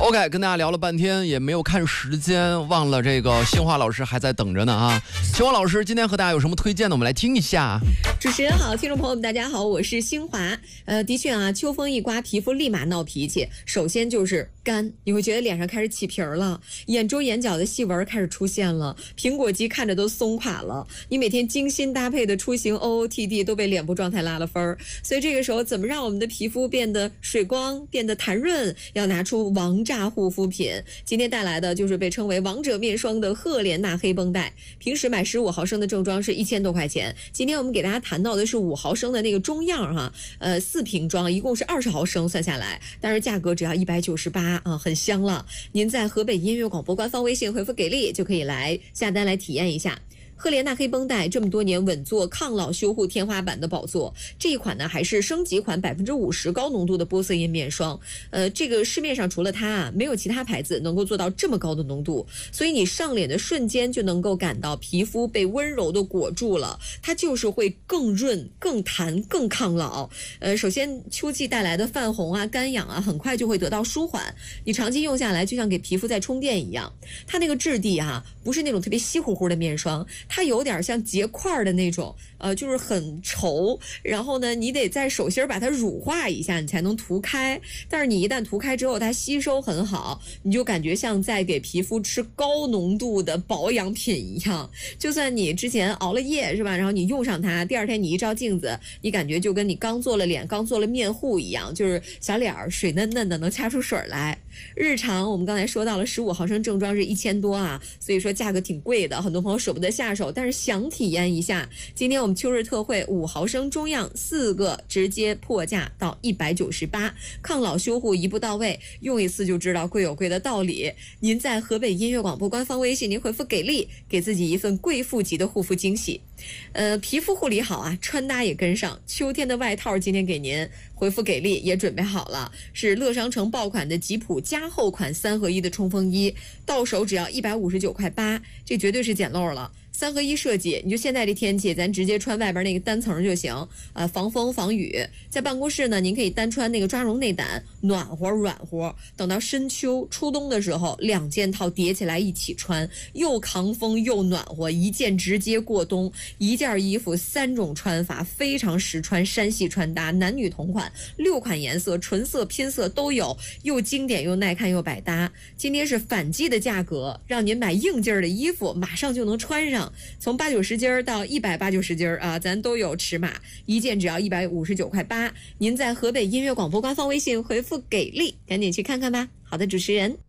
OK， 跟大家聊了半天，也没有看时间，忘了这个新华老师还在等着呢啊！新华老师今天和大家有什么推荐的？我们来听一下。 主持人好，听众朋友们大家好，我是新华。的确啊，秋风一刮，皮肤立马闹脾气。首先就是干，你会觉得脸上开始起皮儿了，眼周眼角的细纹开始出现了，苹果肌看着都松垮了。你每天精心搭配的出行 OOTD 都被脸部状态拉了分儿。所以这个时候怎么让我们的皮肤变得水光，变得弹润，要拿出王炸护肤品。今天带来的就是被称为王者面霜的赫莲娜黑绷带。平时买15毫升的正装是1000多块钱，今天我们给大家谈到的是5毫升的那个中样哈，4瓶装一共是20毫升算下来，但是价格只要198啊，很香了。您在河北音乐广播官方微信回复给力就可以来下单来体验一下。赫莲娜黑绷带这么多年稳坐抗老修护天花板的宝座，这一款呢还是升级款50%高浓度的玻色因面霜。这个市面上除了它啊，没有其他牌子能够做到这么高的浓度，所以你上脸的瞬间就能够感到皮肤被温柔的裹住了，它就是会更润、更弹、更抗老。首先秋季带来的泛红啊、干痒啊，很快就会得到舒缓。你长期用下来，就像给皮肤在充电一样。它那个质地啊，不是那种特别稀乎乎的面霜。它有点像结块的那种，就是很稠，然后呢，你得在手心把它乳化一下，你才能涂开。但是你一旦涂开之后，它吸收很好，你就感觉像在给皮肤吃高浓度的保养品一样。就算你之前熬了夜是吧，然后你用上它，第二天你一照镜子，你感觉就跟你刚做了脸、刚做了面护一样，就是小脸水嫩嫩的，能掐出水来。日常我们刚才说到了15毫升正装是1000多啊，所以说价格挺贵的，很多朋友舍不得下手，但是想体验一下。今天我们秋日特惠5毫升中样4个直接破价到198，抗老修护一步到位，用一次就知道贵有贵的道理。您在河北音乐广播官方微信您回复给力，给自己一份贵妇级的护肤惊喜。皮肤护理好啊，穿搭也跟上。秋天的外套今天给您回复给力也准备好了，是乐商城爆款的吉普加厚款3合1的冲锋衣，到手只要159.8块，这绝对是捡漏了。3合1设计，你就现在这天气，咱直接穿外边那个单层就行，防风防雨。在办公室呢，您可以单穿那个抓绒内胆，暖和软和。等到深秋初冬的时候，2件套叠起来一起穿，又抗风又暖和，一件直接过冬。一件衣服3种穿法，非常实穿山系穿搭，男女同款，6款颜色，纯色拼色都有，又经典又耐看又百搭。今天是反季的价格，让您买硬劲儿的衣服马上就能穿上。从80-90斤到180-90斤啊，咱都有尺码，一件只要159.8块。您在河北音乐广播官方微信回复给力，赶紧去看看吧。好的，主持人。